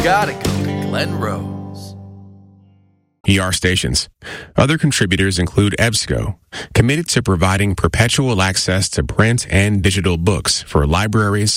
gotta go to Glen Rose. ER Stations. Other contributors include EBSCO, committed to providing perpetual access to print and digital books for libraries,